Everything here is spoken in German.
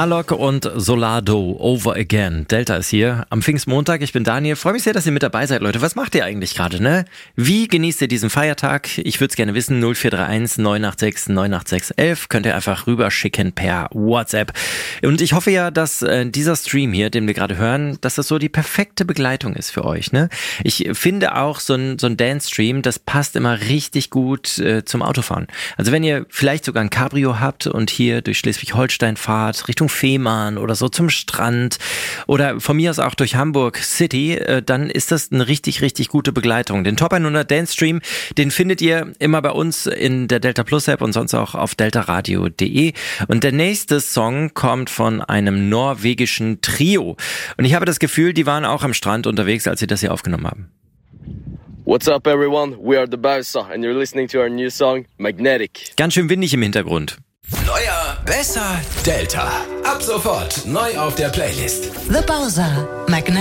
Alok und Solardo, Over Again. Delta ist hier am Pfingstmontag. Ich bin Daniel. Freue mich sehr, dass ihr mit dabei seid, Leute. Was macht ihr eigentlich gerade, ne? Wie genießt ihr diesen Feiertag? Ich würde es gerne wissen. 0431 986 986 11. Könnt ihr einfach rüberschicken per WhatsApp. Und ich hoffe ja, dass dieser Stream hier, den wir gerade hören, dass das so die perfekte Begleitung ist für euch, ne? Ich finde auch so ein Dance-Stream, das passt immer richtig gut zum Autofahren. Also wenn ihr vielleicht sogar ein Cabrio habt und hier durch Schleswig-Holstein fahrt, Richtung Fehmarn oder so zum Strand oder von mir aus auch durch Hamburg City, dann ist das eine richtig, richtig gute Begleitung. Den Top 100 Dance Stream, den findet ihr immer bei uns in der Delta Plus App und sonst auch auf deltaradio.de. Und der nächste Song kommt von einem norwegischen Trio. Und ich habe das Gefühl, die waren auch am Strand unterwegs, als sie das hier aufgenommen haben. What's up everyone, we are the Bowser and you're listening to our new song Magnetic. Ganz schön windig im Hintergrund. Neuer, besser, Delta. Ab sofort neu auf der Playlist. The Bowser, Magnetic.